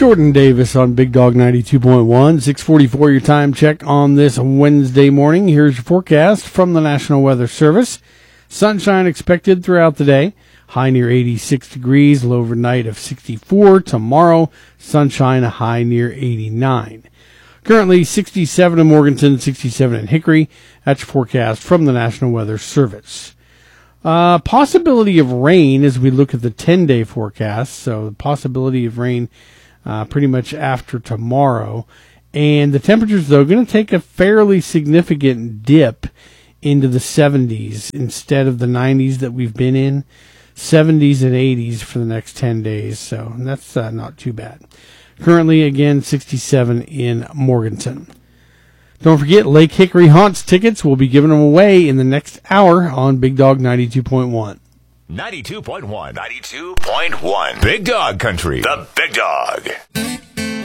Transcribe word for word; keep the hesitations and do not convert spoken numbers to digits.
Jordan Davis on Big Dog ninety-two point one, six forty-four your time check on this Wednesday morning. Here's your forecast from the National Weather Service. Sunshine expected throughout the day. High near eighty-six degrees, low overnight of sixty-four. Tomorrow, sunshine, a high near eighty-nine. Currently sixty-seven in Morganton, sixty-seven in Hickory. That's your forecast from the National Weather Service. Uh, possibility of rain as we look at the ten-day forecast. So the possibility of rain uh, pretty much after tomorrow. And the temperatures, though, going to take a fairly significant dip into the seventies instead of the nineties that we've been in. seventies and eighties for the next ten days. So that's uh, not too bad. Currently, again, sixty-seven in Morganton. Don't forget, Lake Hickory Haunts tickets. We'll be giving them away in the next hour on Big Dog ninety-two point one. ninety-two point one. ninety-two point one. Big Dog Country. The Big Dog.